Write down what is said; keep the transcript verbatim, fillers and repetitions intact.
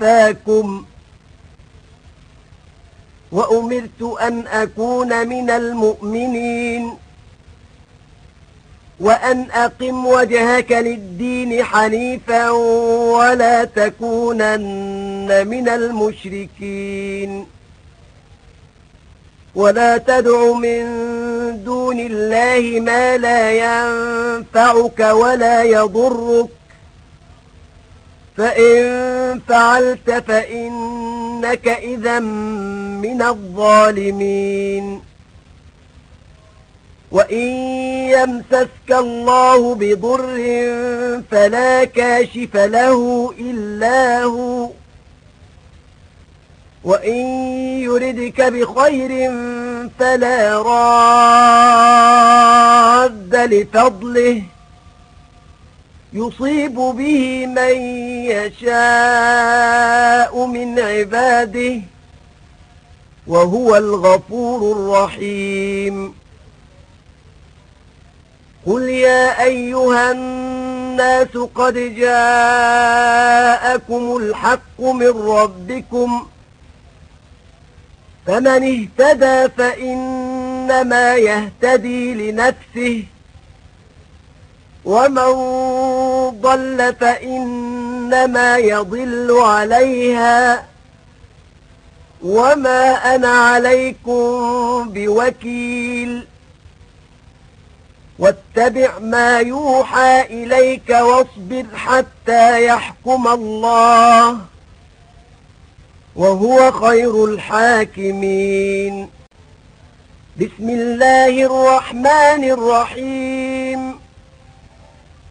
اصطفاكم وأمرت أن أكون من المؤمنين وأن أقم وجهك للدين حنيفا ولا تكونن من المشركين ولا تدع من دون الله ما لا ينفعك ولا يضرك فإن فعلت فإنك إذا من الظالمين وإن يمسسك الله بضر فلا كاشف له إلا هو وإن يردك بخير فلا راد لفضله يصيب به من يشاء من عباده وهو الغفور الرحيم قل يا أيها الناس قد جاءكم الحق من ربكم فمن اهتدى فإنما يهتدي لنفسه ومن ضل فإنما يضل عليها وما أنا عليكم بوكيل واتبع ما يوحى إليك واصبر حتى يحكم الله وهو خير الحاكمين بسم الله الرحمن الرحيم